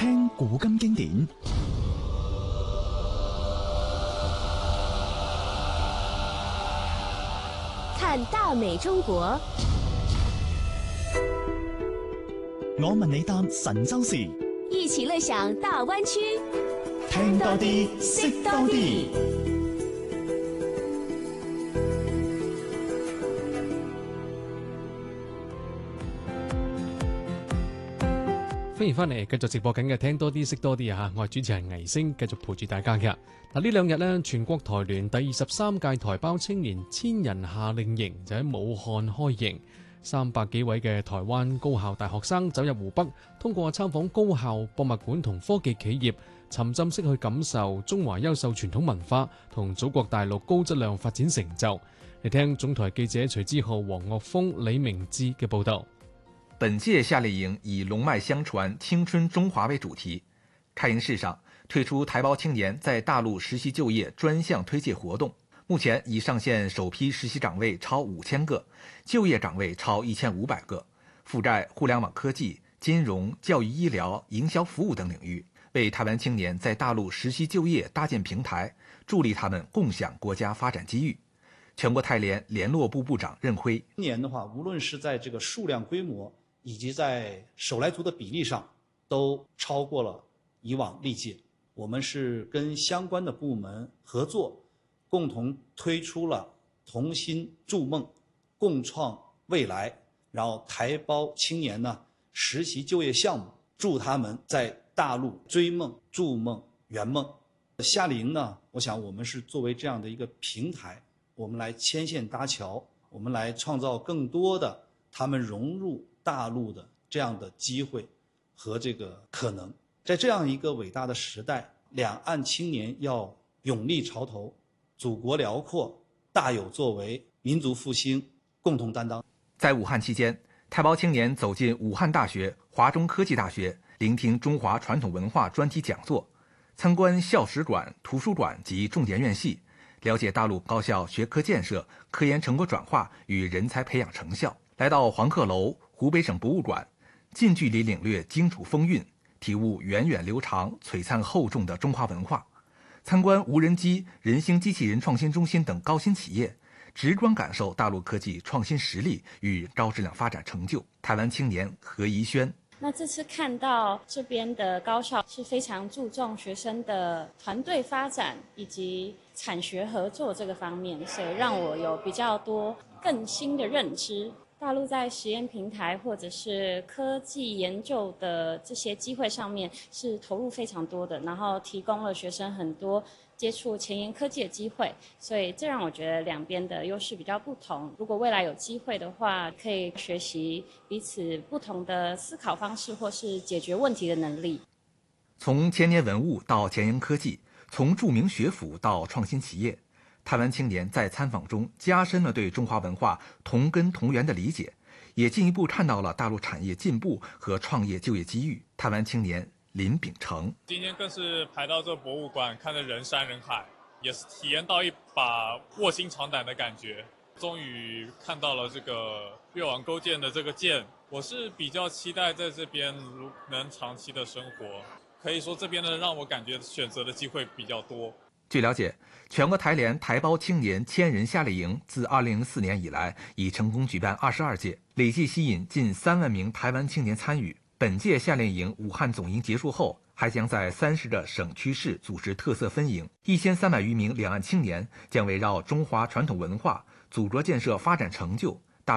聽古今經典， 看大美中國。 我問你答神州事， 一起樂享大灣區， 聽多啲，識多啲。 歡迎翻嚟，繼續直播緊嘅聽多啲識多啲啊！我係主持人倪星，繼續陪住大家嘅。嗱，呢兩日呢，全國台聯第23屆台胞青年千人夏令營就喺武漢開營，300幾位嘅台灣高校大學生走入湖北，通過參訪高校、博物館同科技企業，沉浸式去感受中華優秀傳統文化同祖國大陸高質量發展成就。嚟聽總台記者徐之浩、黃岳峰、李明志嘅報道。 本屆夏令營以龍脈相傳、青春中華為主題，開營式上推出台胞青年在大陸實習就業專項推介活動，目前已上線首批實習崗位超5000個，就業崗位超1500個，覆蓋互聯網科技、金融、教育醫療、營銷服務等領域，為台灣青年在大陸實習就業搭建平台，助力他們共享國家發展機遇。全國台聯聯絡部部長任輝， 今年的話，無論是在這個數量規模以及在手來足的比例上，都超過了以往歷屆。我們是跟相關的部門合作，共同推出了同心築夢、共創未來，然後台胞青年呢實習就業項目，助他們在大陸追夢、築夢、圓夢。夏令營呢，我想我們是作為這樣的一個平台，我們來牽線搭橋，我們來創造更多的他們融入大陸的這樣的機會和這個可能。在這樣一個偉大的時代，兩岸青年要勇立潮頭，祖國遼闊，大有作為，民族復興共同擔當。 在武漢期間，台胞青年走進武漢大學、華中科技大學，聆聽中華傳統文化專題講座，參觀校史館、圖書館及重點院系，了解大陸高校學科建設、科研成果轉化與人才培養成效。來到黃鶴樓、湖北省博物館，近距離領略荊楚風韻，體悟源遠流長、璀璨厚重的中華文化。參觀無人機、人形機器人創新中心等高新企業，直觀感受大陸科技創新實力與高質量發展成就。台灣青年何怡軒， 那這次看到這邊的高校是非常注重學生的團隊發展以及產學合作這個方面，所以讓我有比較多更新的認知。大陸在實驗平台或者是科技研究的這些機會上面是投入非常多的，然後提供了學生很多接觸前沿科技的機會，所以這讓我覺得兩邊的優勢比較不同。如果未來有機會的話，可以學習彼此不同的思考方式或是解決問題的能力。 從千年文物到前沿科技，從著名學府到創新企業，台灣青年在參訪中加深了對中華文化同根同源的理解，也進一步看到了大陸產業進步和創業就業機遇。台灣青年林秉成， 今天更是排到這博物館，看着人山人海，也是體驗到一把臥薪嘗膽的感覺。終於看到了這個越王勾踐的這個劍，我是比較期待在這邊能長期的生活。可以說這邊呢，讓我感覺選擇的機會比較多。 據了解，全國台聯台胞青年千人夏令營自2004年以來已成功舉辦22屆，累計吸引近3萬名台灣青年參與。本屆夏令營武漢總營結束後，還將在30個省區市組織特色分營，1300餘名兩岸青年將圍繞中華傳統文化、祖國建設發展成就、